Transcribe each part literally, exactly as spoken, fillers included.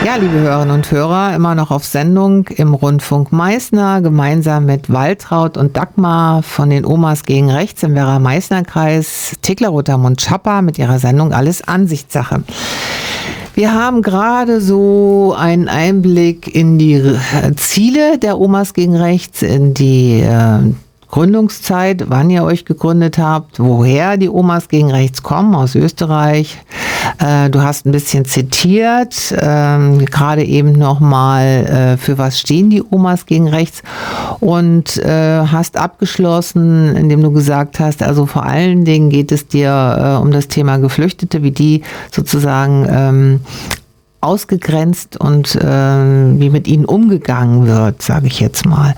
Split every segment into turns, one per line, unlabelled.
Ja, liebe Hörerinnen und Hörer, immer noch auf Sendung im Rundfunk Meißner, gemeinsam mit Waltraud und Dagmar von den Omas gegen Rechts im Werra-Meißner-Kreis, Teckler-Rotermund-Schapper mit ihrer Sendung Alles Ansichtssache. Wir haben gerade so einen Einblick in die Ziele der Omas gegen Rechts, in die äh, Gründungszeit, wann ihr euch gegründet habt, woher die Omas gegen Rechts kommen, aus Österreich. Äh, du hast ein bisschen zitiert, äh, gerade eben nochmal, äh, für was stehen die Omas gegen Rechts, und äh, hast abgeschlossen, indem du gesagt hast, also vor allen Dingen geht es dir äh, um das Thema Geflüchtete, wie die sozusagen ähm, ausgegrenzt und äh, wie mit ihnen umgegangen wird, sage ich jetzt mal.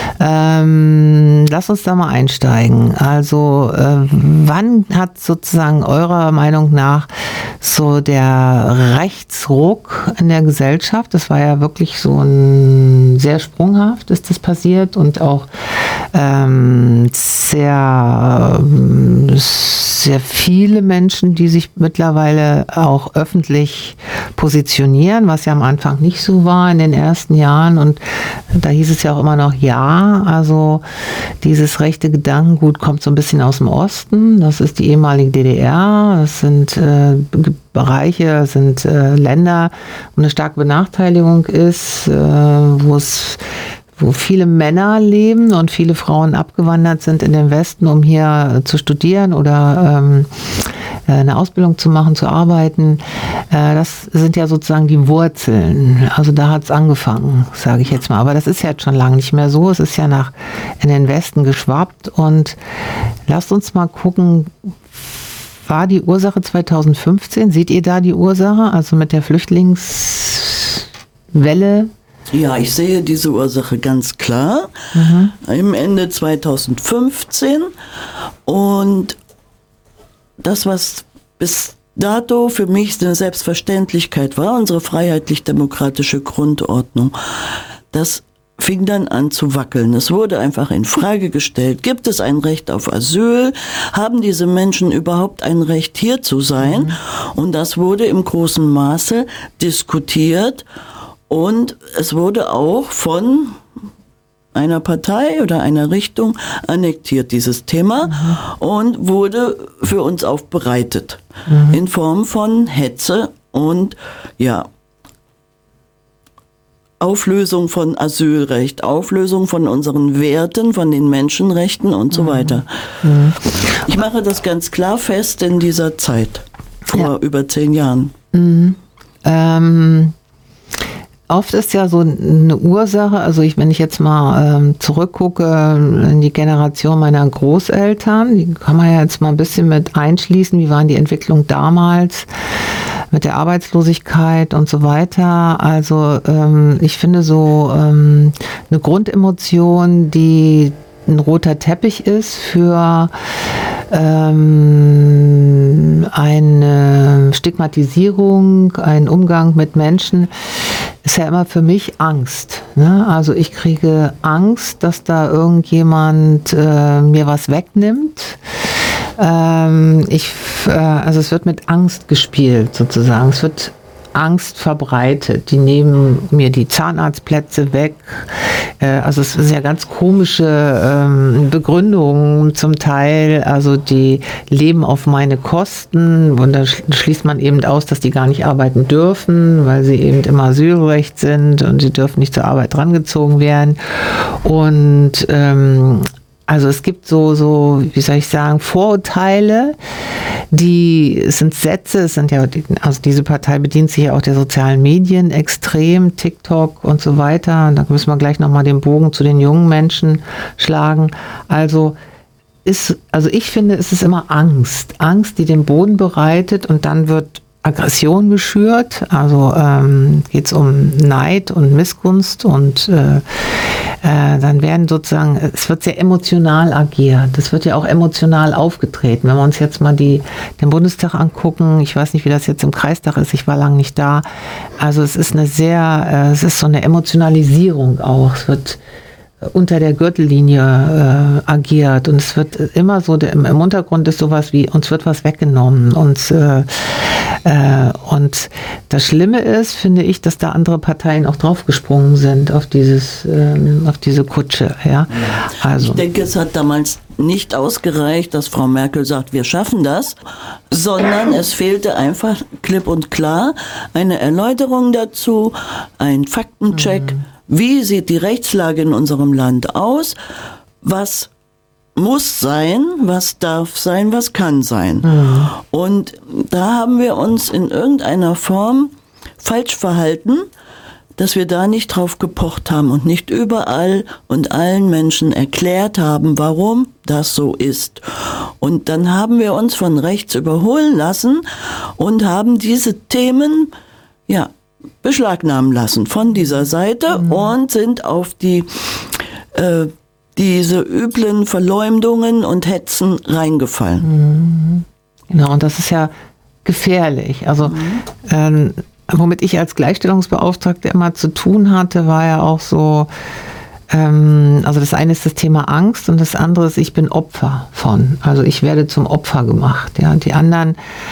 Ähm, lass uns da mal einsteigen. Also äh, wann hat sozusagen eurer Meinung nach so der Rechtsruck in der Gesellschaft, das war ja wirklich so ein sehr sprunghaft, ist das passiert, und auch ähm, sehr, sehr viele Menschen, die sich mittlerweile auch öffentlich positionieren, was ja am Anfang nicht so war in den ersten Jahren, und da hieß es ja auch immer noch ja, also dieses rechte Gedankengut kommt so ein bisschen aus dem Osten, das ist die ehemalige D D R, das sind äh, Bereiche, das sind äh, Länder, wo eine starke Benachteiligung ist, äh, wo es wo viele Männer leben und viele Frauen abgewandert sind in den Westen, um hier zu studieren oder ähm, eine Ausbildung zu machen, zu arbeiten. Äh, das sind ja sozusagen die Wurzeln. Also da hat es angefangen, sage ich jetzt mal. Aber das ist ja jetzt schon lange nicht mehr so. Es ist ja nach in den Westen geschwappt. Und lasst uns mal gucken, war die Ursache zweitausendfünfzehn? Seht ihr da die Ursache? Also mit der Flüchtlingswelle?
Ja, ich sehe diese Ursache ganz klar. Mhm. Im Ende zweitausendfünfzehn. Und das, was bis dato für mich eine Selbstverständlichkeit war, unsere freiheitlich-demokratische Grundordnung, das fing dann an zu wackeln. Es wurde einfach in Frage gestellt, gibt es ein Recht auf Asyl? Haben diese Menschen überhaupt ein Recht, hier zu sein? Mhm. Und das wurde im großen Maße diskutiert. Und es wurde auch von einer Partei oder einer Richtung annektiert, dieses Thema, mhm. und wurde für uns aufbereitet, mhm. in Form von Hetze und ja, Auflösung von Asylrecht, Auflösung von unseren Werten, von den Menschenrechten und so weiter. Mhm. Ich mache das ganz klar fest in dieser Zeit, vor ja. über zehn Jahren.
Mhm. Ähm Oft ist ja so eine Ursache, also ich, wenn ich jetzt mal ähm, zurückgucke in die Generation meiner Großeltern, die kann man ja jetzt mal ein bisschen mit einschließen, wie waren die Entwicklung damals mit der Arbeitslosigkeit und so weiter. Also ähm, ich finde so ähm, eine Grundemotion, die ein roter Teppich ist für ähm, eine Stigmatisierung, einen Umgang mit Menschen, ist ja immer für mich Angst. Ne? Also ich kriege Angst, dass da irgendjemand äh, mir was wegnimmt. Ähm, ich, äh, also es wird mit Angst gespielt sozusagen. Es wird Angst verbreitet. Die nehmen mir die Zahnarztplätze weg. Äh, also es sind ja ganz komische ähm, Begründungen zum Teil. Also die leben auf meine Kosten. Und da schließt man eben aus, dass die gar nicht arbeiten dürfen, weil sie eben im Asylrecht sind und sie dürfen nicht zur Arbeit drangezogen werden. Und ähm, also es gibt so, so, wie soll ich sagen, Vorurteile, die, es sind Sätze, es sind ja, also diese Partei bedient sich ja auch der sozialen Medien extrem, TikTok und so weiter. Da müssen wir gleich nochmal den Bogen zu den jungen Menschen schlagen. Also ist, also ich finde, es ist immer Angst. Angst, die den Boden bereitet, und dann wird Aggression geschürt. Also ähm, geht es um Neid und Missgunst, und äh, äh, dann werden sozusagen, es wird sehr emotional agiert. Es wird ja auch emotional aufgetreten. Wenn wir uns jetzt mal die, den Bundestag angucken, ich weiß nicht, wie das jetzt im Kreistag ist, ich war lange nicht da. Also es ist eine sehr, äh, es ist so eine Emotionalisierung auch. Es wird unter der Gürtellinie äh, agiert und es wird immer so, der, im, im Untergrund ist sowas wie, uns wird was weggenommen und, äh, äh, und das Schlimme ist, finde ich, dass da andere Parteien auch draufgesprungen sind auf dieses, ähm, auf diese Kutsche, ja. Also.
Ich denke, es hat damals nicht ausgereicht, dass Frau Merkel sagt, wir schaffen das, sondern es fehlte einfach klipp und klar eine Erläuterung dazu, ein Faktencheck. Mhm. Wie sieht die Rechtslage in unserem Land aus? Was muss sein, was darf sein, was kann sein? Mhm. Und da haben wir uns in irgendeiner Form falsch verhalten, dass wir da nicht drauf gepocht haben und nicht überall und allen Menschen erklärt haben, warum das so ist. Und dann haben wir uns von rechts überholen lassen und haben diese Themen, ja, beschlagnahmen lassen von dieser Seite mhm. und sind auf die äh, diese üblen Verleumdungen und Hetzen reingefallen.
Mhm. Genau, und das ist ja gefährlich. Also mhm. ähm, womit ich als Gleichstellungsbeauftragte immer zu tun hatte, war ja auch so, ähm, also das eine ist das Thema Angst und das andere ist, ich bin Opfer von. Also ich werde zum Opfer gemacht. Ja, die anderen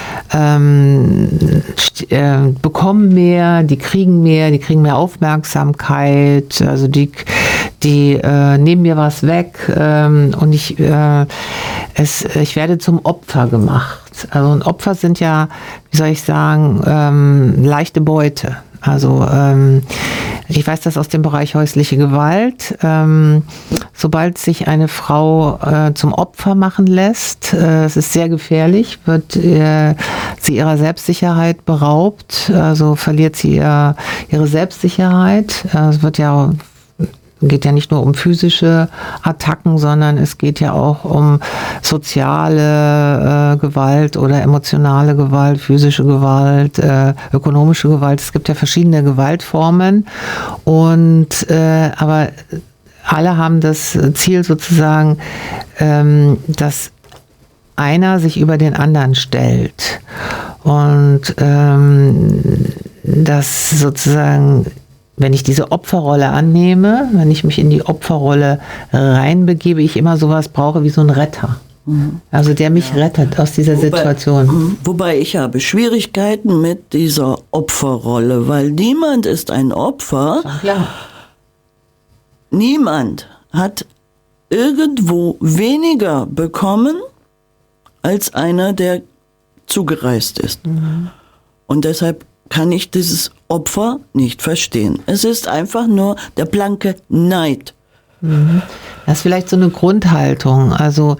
ähm, äh, bekommen mehr, die kriegen mehr, die kriegen mehr Aufmerksamkeit, also die, die äh, nehmen mir was weg ähm, und ich, äh, es, ich werde zum Opfer gemacht. Also und Opfer sind ja, wie soll ich sagen, ähm, leichte Beute. Also ähm, ich weiß das aus dem Bereich häusliche Gewalt. Ähm, sobald sich eine Frau äh, zum Opfer machen lässt, äh, es ist sehr gefährlich, wird äh, sie ihrer Selbstsicherheit beraubt, also verliert sie ihr, ihre Selbstsicherheit. Äh, es wird ja geht ja nicht nur um physische Attacken, sondern es geht ja auch um soziale äh, Gewalt oder emotionale Gewalt, physische Gewalt, äh, ökonomische Gewalt. Es gibt ja verschiedene Gewaltformen und äh, aber alle haben das Ziel sozusagen, ähm, dass einer sich über den anderen stellt und ähm, das sozusagen, wenn ich diese Opferrolle annehme, wenn ich mich in die Opferrolle reinbegebe, ich immer sowas brauche wie so ein Retter. Mhm. Also der mich ja. rettet aus dieser wobei, Situation.
Wobei ich habe Schwierigkeiten mit dieser Opferrolle, weil niemand ist ein Opfer.
Klar.
Niemand hat irgendwo weniger bekommen als einer, der zugereist ist. Mhm. Und deshalb kann ich dieses Opfer nicht verstehen. Es ist einfach nur der blanke Neid.
Das ist vielleicht so eine Grundhaltung. Also,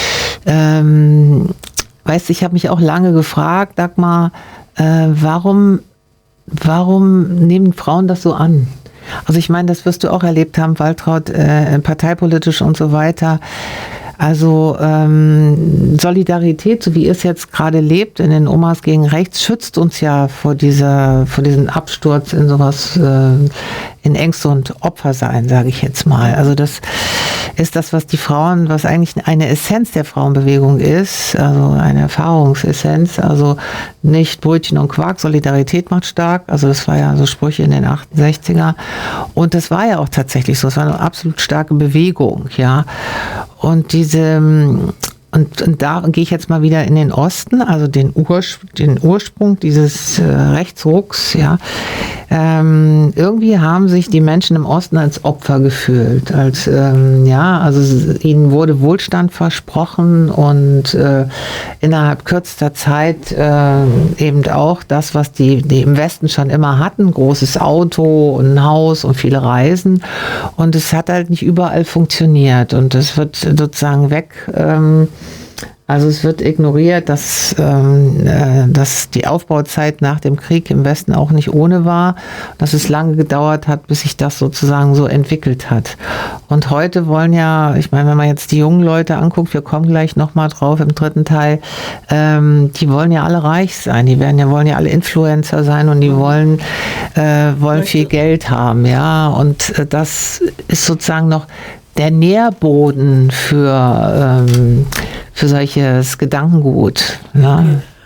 ähm, weißt du, ich habe mich auch lange gefragt, Dagmar, äh, warum, warum nehmen Frauen das so an? Also ich meine, das wirst du auch erlebt haben, Waltraud, äh, parteipolitisch und so weiter. Also ähm, Solidarität, so wie ihr es jetzt gerade lebt, in den Omas gegen Rechts, schützt uns ja vor dieser, vor diesem Absturz in sowas, äh, in Ängste und Opfersein, sage ich jetzt mal. Also das ist das, was die Frauen, was eigentlich eine Essenz der Frauenbewegung ist, also eine Erfahrungsessenz, also nicht Brötchen und Quark, Solidarität macht stark, also das war ja so Sprüche in den achtundsechziger und das war ja auch tatsächlich so, es war eine absolut starke Bewegung, ja, und diese Und, und da gehe ich jetzt mal wieder in den Osten, also den, Urspr- den Ursprung dieses äh, Rechtsrucks, ja. Ähm, irgendwie haben sich die Menschen im Osten als Opfer gefühlt, als, ähm, ja, also ihnen wurde Wohlstand versprochen und äh, innerhalb kürzester Zeit äh, eben auch das, was die, die im Westen schon immer hatten, großes Auto und ein Haus und viele Reisen, und es hat halt nicht überall funktioniert und es wird sozusagen weg, ähm, also es wird ignoriert, dass, ähm, äh, dass die Aufbauzeit nach dem Krieg im Westen auch nicht ohne war, dass es lange gedauert hat, bis sich das sozusagen so entwickelt hat. Und heute wollen ja, ich meine, wenn man jetzt die jungen Leute anguckt, wir kommen gleich nochmal drauf im dritten Teil, ähm, die wollen ja alle reich sein, die werden ja, wollen ja alle Influencer sein und die wollen, äh, wollen viel Geld haben, ja, und äh, das ist sozusagen noch der Nährboden für, ähm, für solches Gedankengut. Ja.
Okay.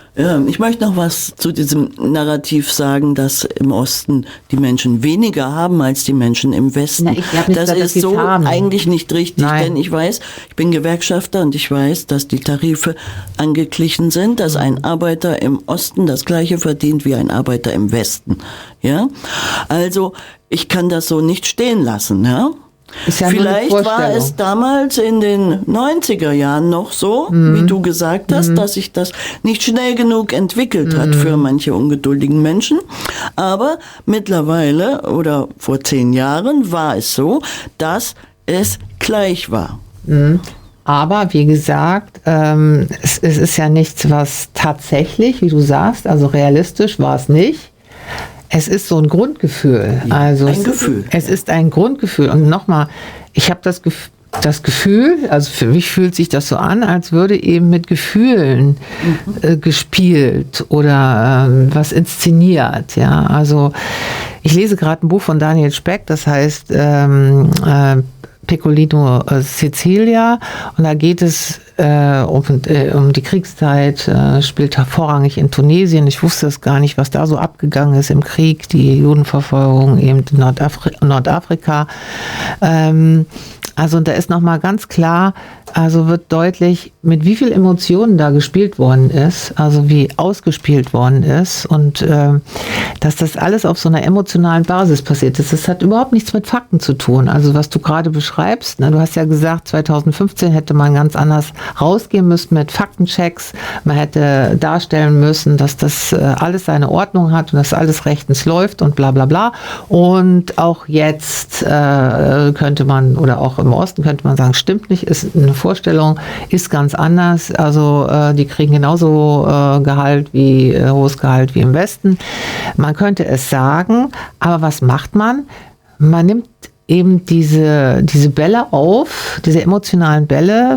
Ja, ich möchte noch was zu diesem Narrativ sagen, dass im Osten die Menschen weniger haben als die Menschen im Westen.
Na, ich hab nicht
das
gesagt,
ist
dass
so
sie's haben.
eigentlich nicht richtig,
Nein.
denn ich weiß, ich bin Gewerkschafter und ich weiß, dass die Tarife angeglichen sind, dass ein Arbeiter im Osten das Gleiche verdient wie ein Arbeiter im Westen. Ja, also ich kann das so nicht stehen lassen. Ja.
Ist ja
Vielleicht
nur eine
war
Vorstellung.
es damals in den neunziger Jahren noch so,
Mhm.
wie du gesagt hast, mhm. dass sich das nicht schnell genug entwickelt mhm. hat für manche ungeduldigen Menschen. Aber mittlerweile oder vor zehn Jahren war es so, dass es gleich war.
Mhm. Aber wie gesagt, ähm, es, es ist ja nichts, was tatsächlich, wie du sagst, also realistisch war es nicht. Es ist so ein Grundgefühl.
Ja,
also
ein
es,
Gefühl.
Es ist ein Grundgefühl. Und nochmal, ich habe das, Gef- das Gefühl, also für mich fühlt sich das so an, als würde eben mit Gefühlen mhm. äh, gespielt oder ähm, was inszeniert. Ja, also ich lese gerade ein Buch von Daniel Speck, das heißt ähm, äh, Piccolino äh, Sicilia, und da geht es äh, um, äh, um die Kriegszeit, äh, spielt vorrangig in Tunesien. Ich wusste es gar nicht, was da so abgegangen ist im Krieg, die Judenverfolgung eben in Nordafri- Nordafrika. Ähm, also da ist nochmal ganz klar, also wird deutlich, mit wie viel Emotionen da gespielt worden ist, also wie ausgespielt worden ist, und äh, dass das alles auf so einer emotionalen Basis passiert ist. Das hat überhaupt nichts mit Fakten zu tun. Also was du gerade beschreibst, ne, du hast ja gesagt, zweitausendfünfzehn hätte man ganz anders rausgehen müssen mit Faktenchecks. Man hätte darstellen müssen, dass das äh, alles seine Ordnung hat und dass alles rechtens läuft und bla bla bla. Und auch jetzt äh, könnte man, oder auch im Osten könnte man sagen, stimmt nicht, ist eine Vorstellung, ist ganz anders. Also äh, die kriegen genauso äh, Gehalt wie äh, hohes Gehalt wie im Westen. Man könnte es sagen, aber was macht man? Man nimmt eben diese, diese Bälle auf, diese emotionalen Bälle